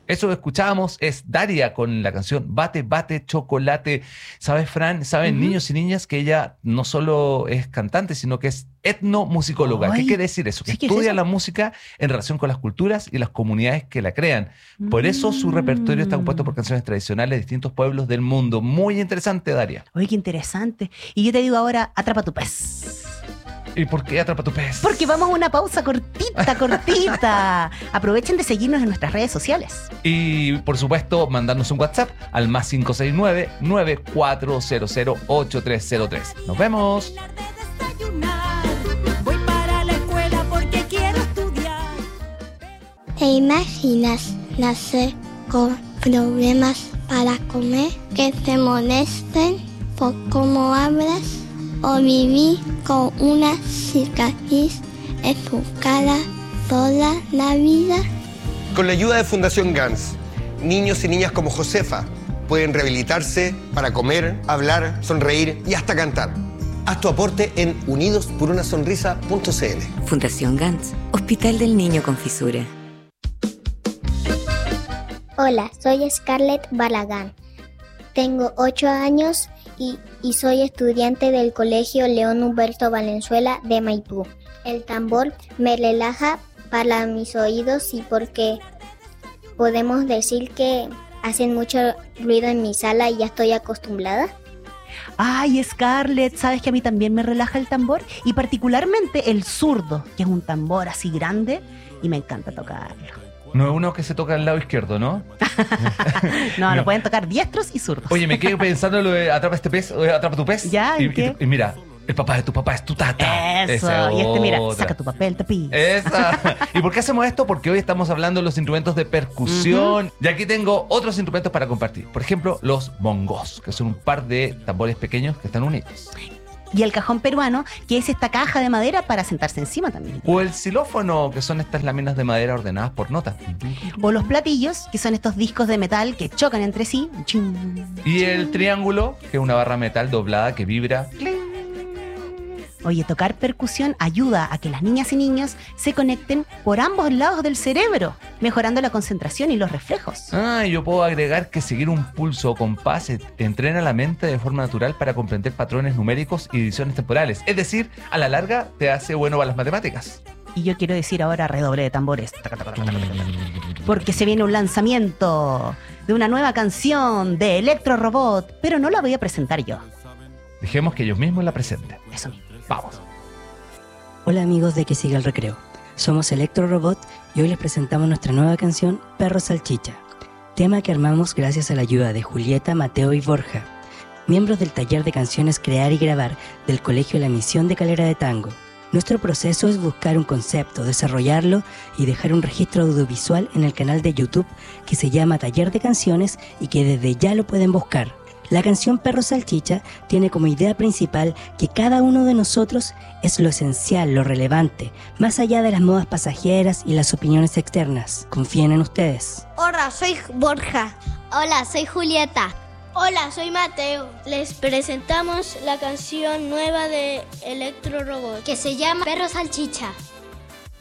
Eso que escuchábamos es Daria con la canción Bate, Bate, Chocolate. ¿Sabes, Fran? Saben niños y niñas que ella no solo es cantante, sino que es etnomusicóloga. ¿Qué quiere decir eso? Que estudia la música en relación con las culturas y las comunidades que la crean. Por eso su repertorio está compuesto por canciones tradicionales de distintos pueblos del mundo. Muy interesante, Daria. Oye, qué interesante. Y yo te digo ahora, atrapa tu pez. ¿Y por qué atrapa tu pez? Porque vamos a una pausa cortita. Aprovechen de seguirnos en nuestras redes sociales. Y, por supuesto, mandarnos un WhatsApp al más 569-9400-8303. ¡Nos vemos! Voy para la escuela porque quiero estudiar. ¿Te imaginas nacer con problemas para comer? ¿Que te molesten por cómo hablas? ¿O vivir con una cicatriz en tu cara toda la vida? Con la ayuda de Fundación GANS, niños y niñas como Josefa pueden rehabilitarse para comer, hablar, sonreír y hasta cantar. Haz tu aporte en unidosporunasonrisa.cl. Fundación GANS, Hospital del Niño con Fisura. Hola, soy Scarlett Barragán. Tengo 8 años y soy estudiante del Colegio León Humberto Valenzuela de Maipú. El tambor me relaja para mis oídos y porque podemos decir que hacen mucho ruido en mi sala y ya estoy acostumbrada. Ay, Scarlett, ¿sabes que a mí también me relaja el tambor? Y particularmente el zurdo, que es un tambor así grande y me encanta tocarlo. No es uno que se toca al lado izquierdo, ¿no? No, lo pueden tocar diestros y zurdos. Oye, me quedé pensando en lo de atrapa este pez, o atrapa tu pez. ¿Ya? ¿Y qué? Y mira, el papá de tu papá es tu tata. Eso. Y mira, saca tu papel, tapiz. Esa. ¿Y por qué hacemos esto? Porque hoy estamos hablando de los instrumentos de percusión. Y aquí tengo otros instrumentos para compartir. Por ejemplo, los bongos, que son un par de tambores pequeños que están unidos. Y el cajón peruano, que es esta caja de madera para sentarse encima también. O el xilófono, que son estas láminas de madera ordenadas por notas. O los platillos, que son estos discos de metal que chocan entre sí. Y el triángulo, que es una barra de metal doblada que vibra. Oye, tocar percusión ayuda a que las niñas y niños se conecten por ambos lados del cerebro, mejorando la concentración y los reflejos. Y yo puedo agregar que seguir un pulso o compás entrena la mente de forma natural para comprender patrones numéricos y divisiones temporales. Es decir, a la larga te hace bueno para las matemáticas. Y yo quiero decir ahora redoble de tambores. Porque se viene un lanzamiento de una nueva canción de Electro Robot, pero no la voy a presentar yo. Dejemos que ellos mismos la presenten. Eso mismo. Vamos. Hola amigos de Que Siga el Recreo. Somos Electro Robot y hoy les presentamos nuestra nueva canción Perro Salchicha, tema que armamos gracias a la ayuda de Julieta, Mateo y Borja, miembros del taller de canciones Crear y Grabar del Colegio La Misión de Calera de Tango. Nuestro proceso es buscar un concepto, desarrollarlo y dejar un registro audiovisual en el canal de YouTube que se llama Taller de Canciones y que desde ya lo pueden buscar. La canción Perro Salchicha tiene como idea principal que cada uno de nosotros es lo esencial, lo relevante, más allá de las modas pasajeras y las opiniones externas. Confíen en ustedes. Hola, soy Borja. Hola, soy Julieta. Hola, soy Mateo. Les presentamos la canción nueva de Electro Robot, que se llama Perro Salchicha.